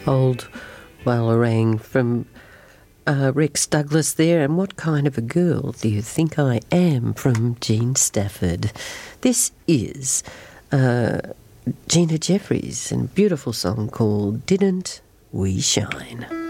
Old Wallerang from Rex Douglas there. And What Kind of a Girl Do You Think I Am from Jean Stafford. This is Gina Jeffries and a beautiful song called Didn't We Shine.